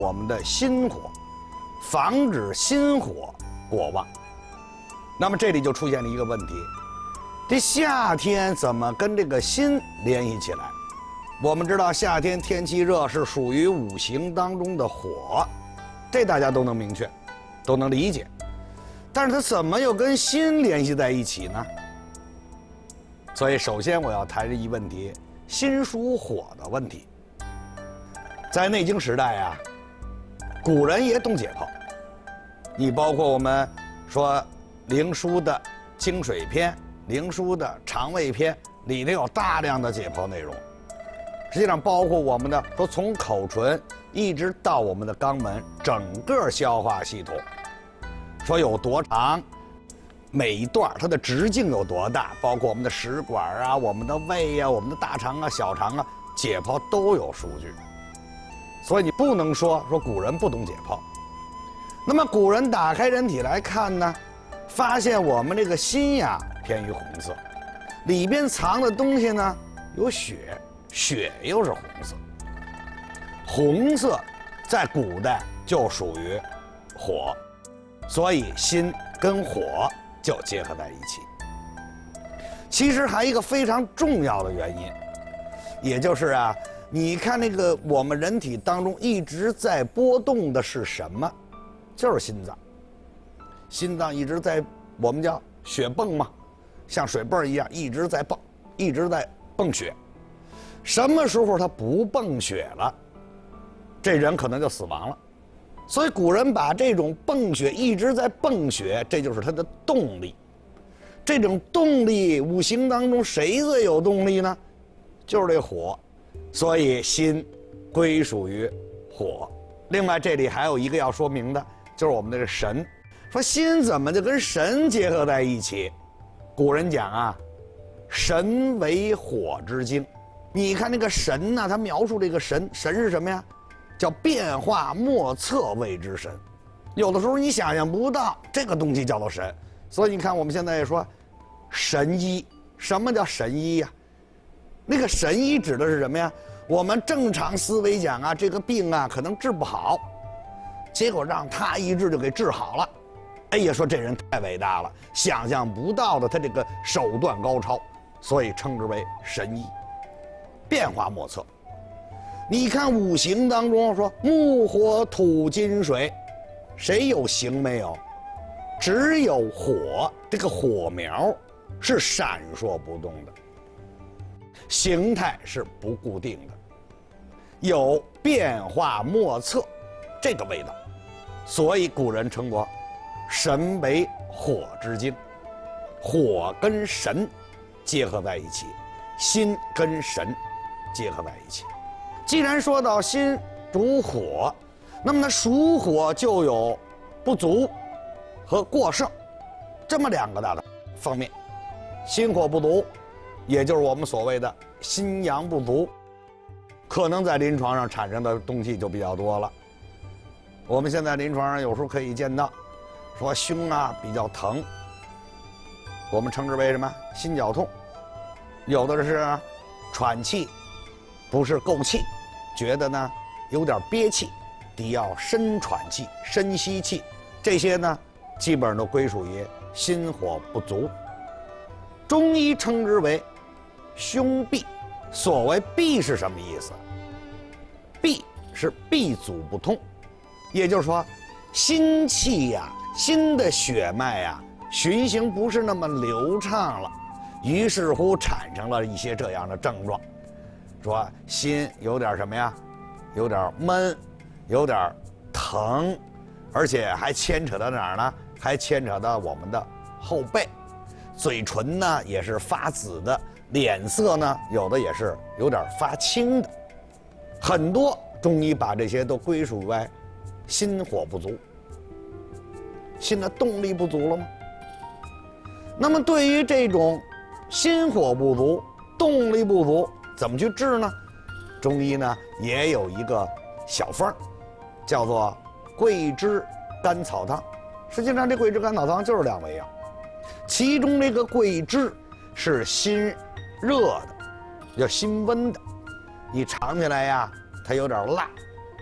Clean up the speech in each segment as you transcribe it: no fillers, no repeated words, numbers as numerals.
我们的心火，防止心火过旺。那么这里就出现了一个问题：这夏天怎么跟这个心联系起来？我们知道夏天天气热是属于五行当中的火，这大家都能明确，都能理解。但是它怎么又跟心联系在一起呢？所以首先我要谈一问题：心属火的问题。在内经时代啊，古人也懂解剖。你包括我们说灵枢的经水篇、灵枢的肠胃篇，里头有大量的解剖内容。实际上，包括我们的说从口唇一直到我们的肛门，整个消化系统，说有多长，每一段它的直径有多大，包括我们的食管啊、我们的胃啊、我们的大肠啊、小肠啊，解剖都有数据。所以你不能说古人不懂解剖。那么古人打开人体来看呢，发现我们这个心呀偏于红色，里边藏的东西呢有血，血又是红色。红色在古代就属于火，所以心跟火就结合在一起。其实还有一个非常重要的原因，也就是啊，你看那个我们人体当中一直在波动的是什么？就是心脏。心脏一直在，我们叫血泵嘛，像水泵一样一直在泵，一直在泵血。什么时候它不泵血了，这人可能就死亡了。所以古人把这种泵血一直在泵血，这就是它的动力。这种动力，五行当中谁最有动力呢？就是这火。所以心归属于火。另外这里还有一个要说明的，就是我们的神。说心怎么就跟神结合在一起？古人讲啊，神为火之精。你看那个神呢，他描述这个神，神是什么呀？叫变化莫测谓之神。有的时候你想象不到这个东西叫做神。所以你看我们现在也说神医。什么叫神医呀？那个神医指的是什么呀？我们正常思维讲啊，这个病啊可能治不好，结果让他一治就给治好了。哎呀，说这人太伟大了，想象不到的他这个手段高超，所以称之为神医，变化莫测。你看五行当中说木火土金水，谁有形没有？只有火，这个火苗是闪烁不动的，形态是不固定的，有变化莫测这个味道。所以古人称过神为火之精。火跟神结合在一起，心跟神结合在一起。既然说到心属火，那么它属火就有不足和过剩这么两个大的方面。心火不足，也就是我们所谓的心阳不足，可能在临床上产生的东西就比较多了。我们现在临床上有时候可以见到，说胸啊比较疼，我们称之为什么？心绞痛。有的是喘气不是够气，觉得呢有点憋气，得要深喘气、深吸气，这些呢基本上都归属于心火不足。中医称之为胸痹。所谓痹是什么意思？痹是闭阻不通，也就是说心气呀、心的血脉呀循行不是那么流畅了，于是乎产生了一些这样的症状，说心有点什么呀，有点闷，有点疼，而且还牵扯到哪儿呢？还牵扯到我们的后背，嘴唇呢也是发紫的，脸色呢有的也是有点发青的。很多中医把这些都归属为心火不足，心的动力不足了吗？那么对于这种心火不足、动力不足，怎么去治呢？中医呢也有一个小方，叫做桂枝甘草汤。实际上这桂枝甘草汤就是2味药，其中这个桂枝是心热的，叫心温的，你尝起来呀它有点辣，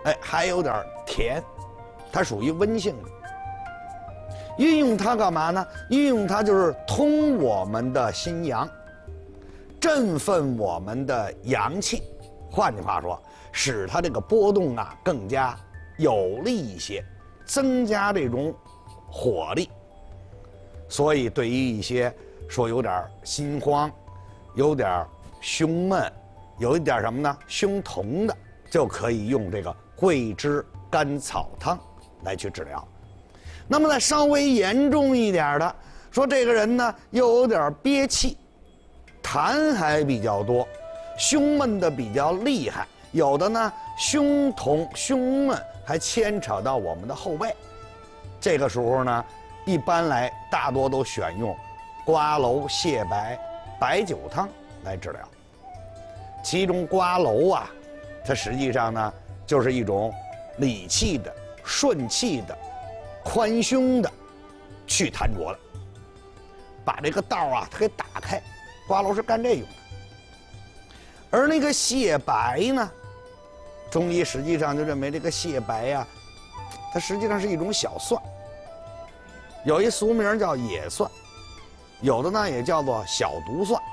哎，还有点甜，它属于温性的。运用它干嘛呢？运用它就是通我们的心阳，振奋我们的阳气。换句话说，使它这个波动啊更加有力一些，增加这种火力。所以对于一些说有点心慌、有点胸闷、有一点什么呢胸痛的，就可以用这个桂枝甘草汤来去治疗。那么再稍微严重一点的，说这个人呢又有点憋气，痰还比较多，胸闷的比较厉害，有的呢胸痛胸闷还牵扯到我们的后背。这个时候呢，一般来大多都选用瓜蒌泻白白酒汤来治疗。其中瓜蒌啊，它实际上呢就是一种理气的、顺气的、宽胸的、去痰浊的，把这个道啊它给打开。瓜蒌是干这用的。而那个泻白呢，中医实际上就认为这个泻白呀，它实际上是一种小蒜，有一俗名叫野蒜，有的呢也叫做小毒蒜。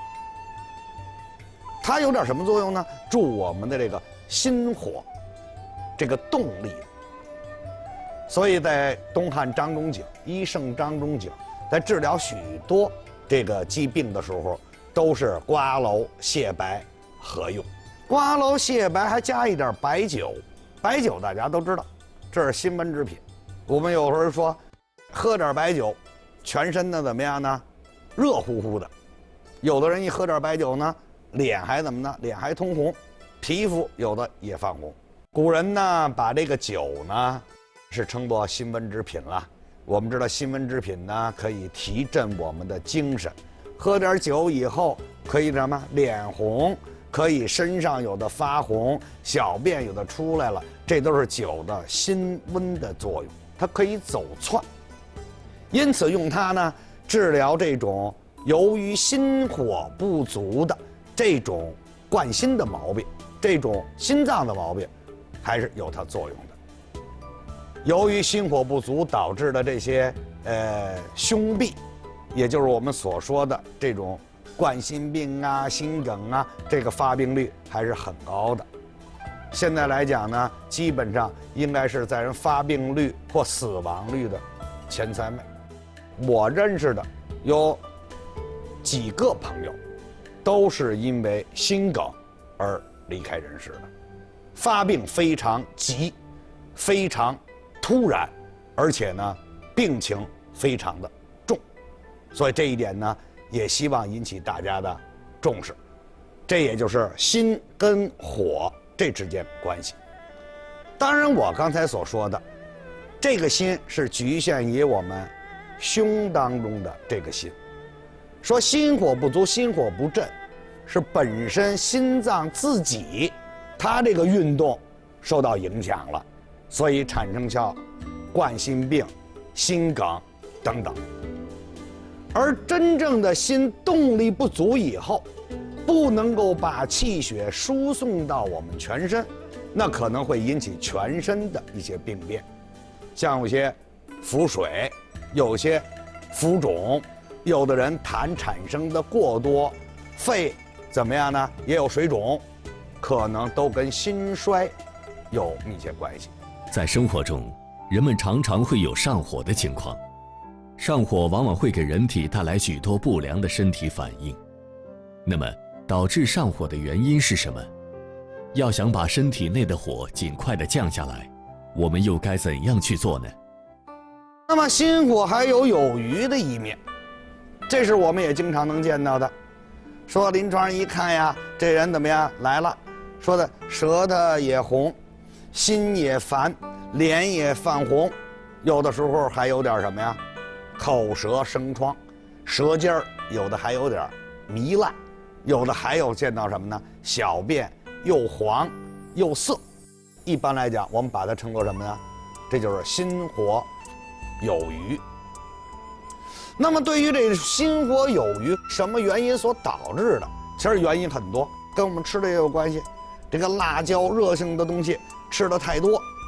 它有点什么作用呢？助我们的这个心火，这个动力。所以在东汉张仲景，医圣张仲景在治疗许多这个疾病的时候，都是瓜蒌泻白合用。瓜蒌泻白还加一点白酒，白酒大家都知道，这是辛温之品。我们有时候说，喝点白酒，全身的怎么样呢？热乎乎的。有的人一喝点白酒呢，脸还怎么呢？脸还通红，皮肤有的也泛红。古人呢，把这个酒呢，是称作辛温之品了。我们知道辛温之品呢，可以提振我们的精神。喝点酒以后，可以什么？脸红，可以身上有的发红，小便有的出来了，这都是酒的辛温的作用，它可以走窜。因此用它呢，治疗这种由于心火不足的这种冠心的毛病，这种心脏的毛病，还是有它作用的。由于心火不足导致的这些胸痹，也就是我们所说的这种冠心病啊、心梗啊，这个发病率还是很高的。现在来讲呢，基本上应该是在人发病率或死亡率的前3位。我认识的有几个朋友，都是因为心梗而离开人世的，发病非常急，非常突然，而且呢，病情非常的重，所以这一点呢，也希望引起大家的重视。这也就是心跟火这之间关系。当然，我刚才所说的，这个心是局限于我们胸当中的这个心。说心火不足、心火不振，是本身心脏自己它这个运动受到影响了，所以产生像冠心病、心梗等等。而真正的心动力不足以后，不能够把气血输送到我们全身，那可能会引起全身的一些病变，像有些腹水，有些浮肿，有的人痰产生的过多，肺怎么样呢？也有水肿，可能都跟心衰有密切关系。 在生活中，人们常常会有上火的情况，上火往往会给人体带来许多不良的身体反应。那么，导致上火的原因是什么？要想把身体内的火尽快的降下来，我们又该怎样去做呢？ 那么心火还有余的一面，这是我们也经常能见到的。说临床上一看呀，这人怎么样来了？说的舌头也红，心也烦，脸也泛红，有的时候还有点什么呀？口舌生疮，舌尖儿有的还有点糜烂，有的还有见到什么呢？小便又黄又涩。一般来讲，我们把它称作什么呢？这就是心火有余。那么对于这心火有余，什么原因所导致的？其实原因很多，跟我们吃的也有关系。这个辣椒热性的东西吃的太多，